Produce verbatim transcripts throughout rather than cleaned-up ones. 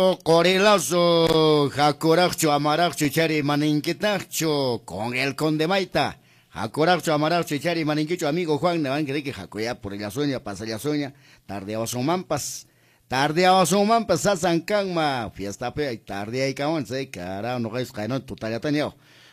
Radio Corilazo, Hakoracho, Amaracho, Chari, Maninquitacho, con el Conde Maita. Hakoracho, Amaracho, Chari, Maninquicho, amigo Juan, Nevan, que que Jacoya por la soña, pasa la soña, tarde a Osomampas, tarde a Osomampas, Sasan Kangma, fiesta pe, tarde a Ikawan, se cara, no es caino, total ya tenía.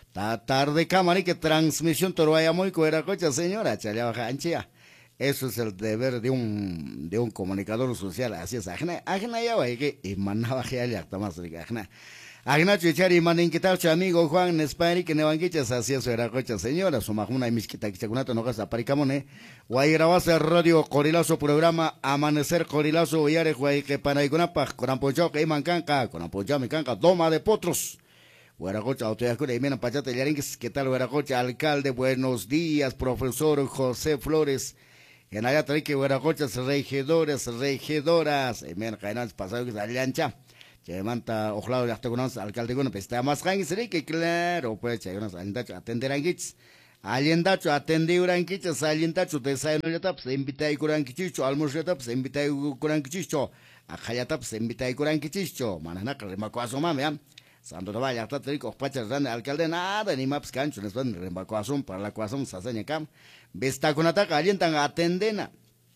Tarde cámara que transmisión toroya muy coera cocha, señora, chalea janchia. Eso es el deber de un, de un comunicador social, así es. Ajna, ajna ya va, que y manaba que ya está más rica, ajna. Ajna chuchari manin quitacho amigo Juan Nespari que nevanquichas así es era cocha señora, su majuna y mis quitaquichacunato no gasta paricamone. Guay grabase radio Corilazo programa Amanecer Corilazo yare guay que para igunapa con ampocho que iman canca, con ampocho mi canca, doma de potros. Hueracocha, autoridad y mena pachate yaringues, ¿qué tal Hueracocha? Alcalde, buenos días, profesor José Flores. En allá trae que Hueracochas, regidores, regidoras, en mena caenas pasado que es aliancha. Que manta ojlado de hasta con alcalde con pues está más gang sería que claro, pues ya unos alientacho atenderán kits. Alientacho atenderán kits, alientacho de saino ya tap, se invita y curan kichicho, almuerzo tap, se invita y curan kichicho. Ajaya tap, se invita y curan kichicho. Manana que remacuazo mame, Santo Vaya, está trico, pachas grande, alcalde, nada, ni maps cancho, les van rembacuazón para la cuazón, sasaña cam. Vesta con ataca, alientan atendena.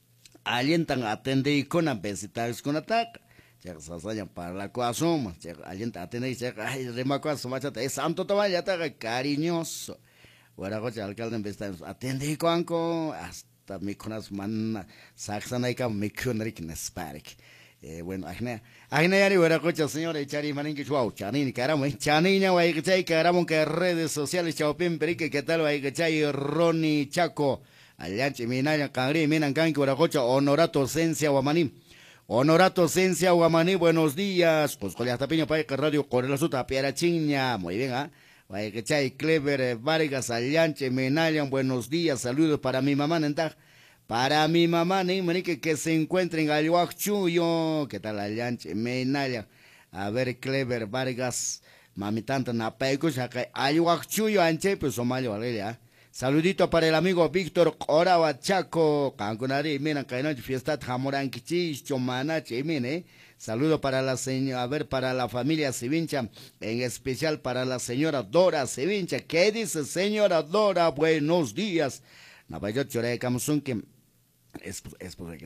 Alientan atende y con besitas con ataca. Ya sasaña para la cuazón, alienta atende y se ay, rembacuazón, machata, es Santo Vaya, está cariñoso. Ahora, coche, alcalde, vesta, atende y cuanco, hasta mi conas man, saxana y cam, mi cunarik nesparik. Eh, bueno, ajna, ajna yari huera cocha señora Chari Maninki Chuau, Chanini caramo, Chaniña Waikachay, caramo que redes sociales, Chaupin Perique, ¿qué tal Waikachay, Ronnie Chaco, Alianchi Minaya, Cangri, Minan Kanki, huera cocha, Honorato Esencia Guamaní, Honorato Esencia Guamaní, buenos días, pues con la tapiña para radio Corelazo Tapiara Chiña, muy bien, ah, Waikachay, Clever, Vargas, Alianchi Minaya, buenos días, saludos para mi mamá, Nentag. Para mi mamá, ni manique que se encuentre en Alihuachuyo, ¿qué tal Alianche? Menaya, a ver, Clever Vargas, mami tanta napaico, acá Alihuachuyo, anche, pues somalio, valeria. Saludito para el amigo Víctor Oraba Chaco, Cancunari, mira, caino fiesta Jamoran Kichis, Chomanache, mire. Saludo para la señora, a ver, para la familia Sevincha, en especial para la señora Dora Sevincha. ¿Qué dice señora Dora? Buenos días. Napayo Chore Kamsun que es, es